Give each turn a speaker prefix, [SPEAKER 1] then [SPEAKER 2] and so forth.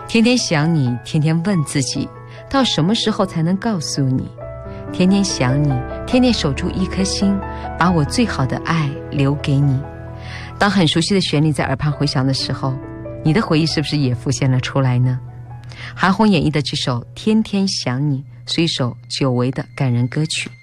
[SPEAKER 1] 天天想你，天天问自己，到什么时候才能告诉你？天天想你，天天守住一颗心，把我最好的爱留给你。当很熟悉的旋律在耳畔回响的时候，你的回忆是不是也浮现了出来呢？韩红演绎的这首《天天想你》是一首久违的感人歌曲。